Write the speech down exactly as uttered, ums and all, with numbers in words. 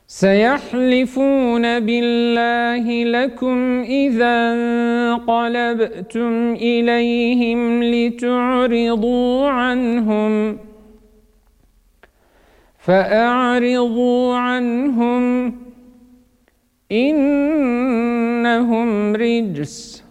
سيحلفون بالله لكم إذا انقلبتم إليهم لتعرضوا عنهم فأعرضوا عنهم إنهم رجس